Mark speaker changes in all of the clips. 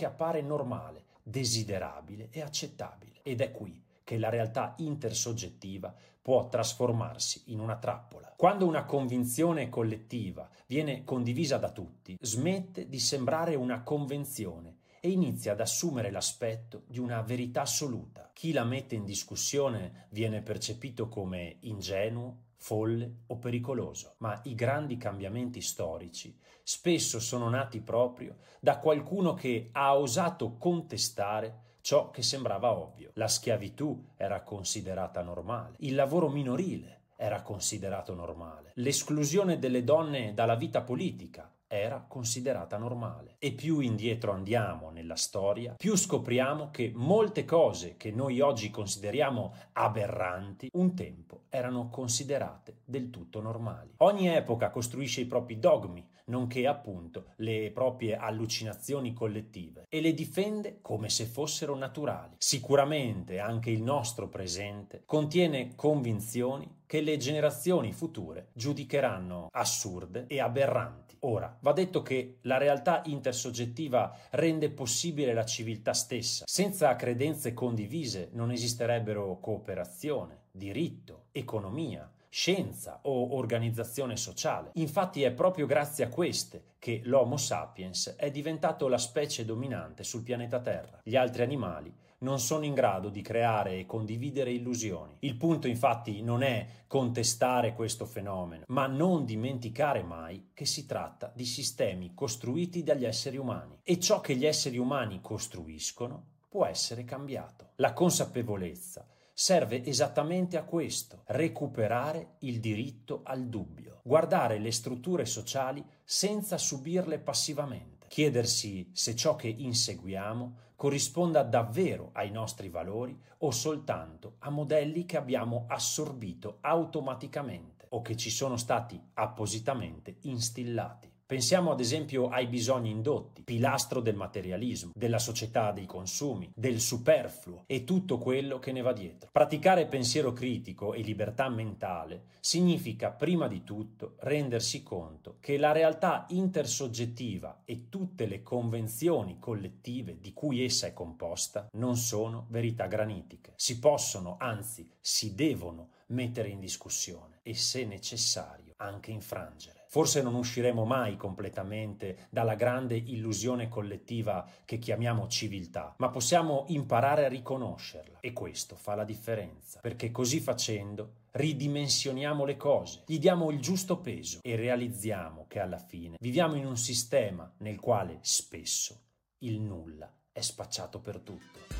Speaker 1: che appare normale, desiderabile e accettabile. Ed è qui che la realtà intersoggettiva può trasformarsi in una trappola. Quando una convinzione collettiva viene condivisa da tutti, smette di sembrare una convenzione e inizia ad assumere l'aspetto di una verità assoluta. Chi la mette in discussione viene percepito come ingenuo, folle o pericoloso, ma i grandi cambiamenti storici spesso sono nati proprio da qualcuno che ha osato contestare ciò che sembrava ovvio. La schiavitù era considerata normale, il lavoro minorile era considerato normale, l'esclusione delle donne dalla vita politica era considerata normale. E più indietro andiamo nella storia, più scopriamo che molte cose che noi oggi consideriamo aberranti, un tempo erano considerate del tutto normali. Ogni epoca costruisce i propri dogmi, nonché appunto le proprie allucinazioni collettive, e le difende come se fossero naturali. Sicuramente anche il nostro presente contiene convinzioni che le generazioni future giudicheranno assurde e aberranti. Ora, va detto che la realtà intersoggettiva rende possibile la civiltà stessa. Senza credenze condivise non esisterebbero cooperazione, diritto, economia, scienza o organizzazione sociale. Infatti è proprio grazie a queste che l'Homo sapiens è diventato la specie dominante sul pianeta Terra. Gli altri animali non sono in grado di creare e condividere illusioni. Il punto infatti non è contestare questo fenomeno, ma non dimenticare mai che si tratta di sistemi costruiti dagli esseri umani e ciò che gli esseri umani costruiscono può essere cambiato. La consapevolezza serve esattamente a questo: recuperare il diritto al dubbio, guardare le strutture sociali senza subirle passivamente, chiedersi se ciò che inseguiamo corrisponda davvero ai nostri valori o soltanto a modelli che abbiamo assorbito automaticamente o che ci sono stati appositamente instillati. Pensiamo ad esempio ai bisogni indotti, pilastro del materialismo, della società dei consumi, del superfluo e tutto quello che ne va dietro. Praticare pensiero critico e libertà mentale significa prima di tutto rendersi conto che la realtà intersoggettiva e tutte le convenzioni collettive di cui essa è composta non sono verità granitiche. Si possono, anzi si devono mettere in discussione e, se necessario, anche infrangere. Forse non usciremo mai completamente dalla grande illusione collettiva che chiamiamo civiltà, ma possiamo imparare a riconoscerla e questo fa la differenza, perché così facendo ridimensioniamo le cose, gli diamo il giusto peso e realizziamo che alla fine viviamo in un sistema nel quale spesso il nulla è spacciato per tutto.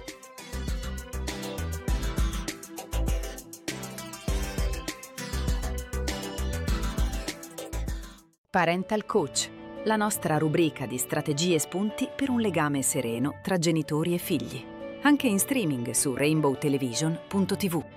Speaker 2: Parental Coach, la nostra rubrica di strategie e spunti per un legame sereno tra genitori e figli. Anche in streaming su rainbowtelevision.tv.